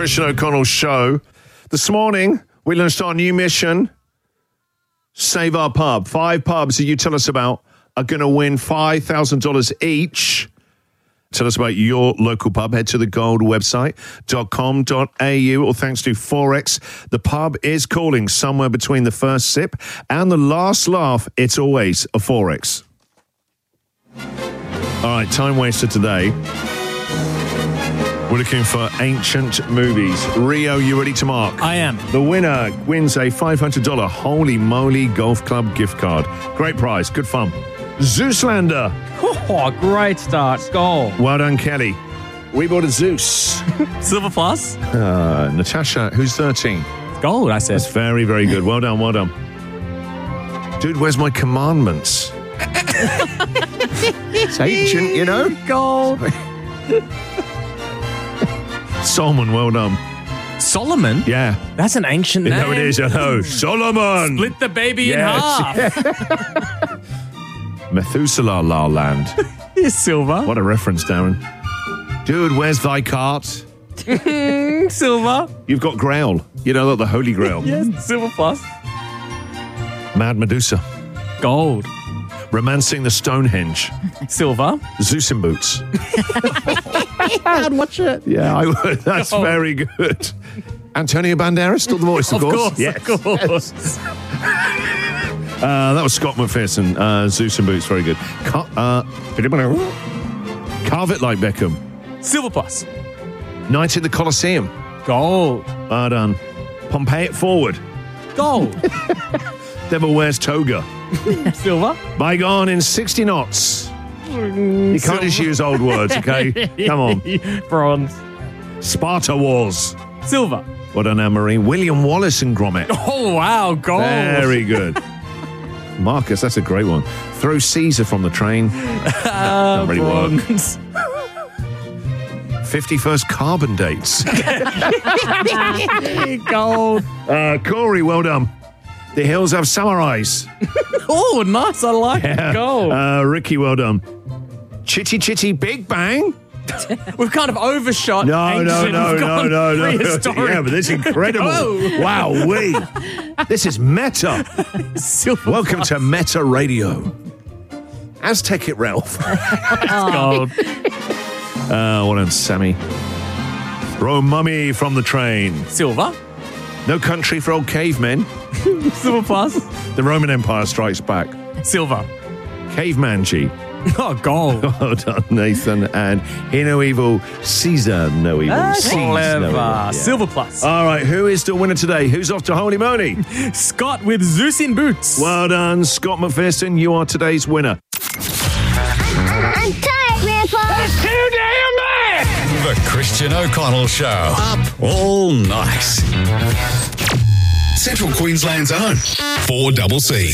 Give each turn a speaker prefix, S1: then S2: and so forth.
S1: Christian O'Connell Show. This morning, we're going to start a new mission. Save our pub. 5 pubs that you tell us about are going to win $5,000 each. Tell us about your local pub. Head to the gold website.com.au, or thanks to Forex. The pub is calling. Somewhere between the first sip and the last laugh, it's always a Forex. All right, time waster today. We're looking for ancient movies. Rio, you ready to mark?
S2: I am.
S1: The winner wins a $500 Holy Moly Golf Club gift card. Great prize, good fun. Zeuslander.
S2: Oh, great start. Goal.
S1: Well done, Kelly. We bought a Zeus.
S2: Silver plus.
S1: Natasha, who's 13?
S2: Gold, I said.
S1: That's very, very good. Well done, well done. Dude, where's my commandments? It's ancient, you know?
S2: Gold.
S1: Solomon, well done.
S2: Solomon?
S1: Yeah.
S2: That's an ancient name.
S1: No, it is, I know. Solomon!
S2: Split the baby in half.
S1: Methuselah La Land.
S2: Here's Silver.
S1: What a reference, Darren. Dude, where's thy cart?
S2: Silver.
S1: You've got Grail. You know, the Holy Grail.
S2: Yes, Silver plus.
S1: Mad Medusa.
S2: Gold.
S1: Romancing the Stonehenge.
S2: Silver.
S1: Zeus in Boots.
S2: I'd watch it.
S1: Yeah, I would. That's
S2: Gold.
S1: Very good. Antonio Banderas, still the voice, of course.
S2: Yes. Of course.
S1: That was Scott McPherson. Zeus in Boots, very good. Carve it like Beckham.
S2: Silver plus.
S1: Night in the Colosseum.
S2: Gold.
S1: Well done. Pompey it forward.
S2: Gold.
S1: Devil wears toga.
S2: Silver.
S1: Bygone in 60 knots. You can't just use old words, okay? Come on.
S2: Bronze.
S1: Sparta Wars.
S2: Silver.
S1: Well done, Anne-Marie. William Wallace and Gromit.
S2: Oh, wow. Gold.
S1: Very good. Marcus, that's a great one. Throw Caesar from the train. Don't really work. 51st carbon dates.
S2: Gold.
S1: Corey, well done. The hills have samurais.
S2: Oh, nice. I like it. Gold.
S1: Ricky, well done. Chitty Chitty Big Bang.
S2: We've kind of overshot.
S1: No.
S2: Prehistoric.
S1: Yeah, but this is incredible.
S2: Oh.
S1: Wow, this is meta.
S2: Silver
S1: Welcome to Meta Radio. Aztec it, Ralph.
S2: Gold.
S1: Well done, Sammy. Throw Mummy from the train.
S2: Silver.
S1: No Country for Old Cavemen.
S2: Silver plus.
S1: The Roman Empire Strikes Back.
S2: Silver.
S1: Caveman G.
S2: Oh, gold.
S1: Well done, Nathan. And Hear No Evil, Caesar No Evil. Sees No
S2: Clever.
S1: Evil. Yeah.
S2: Silver plus.
S1: All right, who is the winner today? Who's off to Holy Moly?
S2: Scott with Zeus in Boots.
S1: Well done, Scott McPherson. You are today's winner.
S3: I'm tired, Grandpa.
S4: That's too damn bad! The Christian O'Connell Show. Up all night. Central Queensland's own 4CC.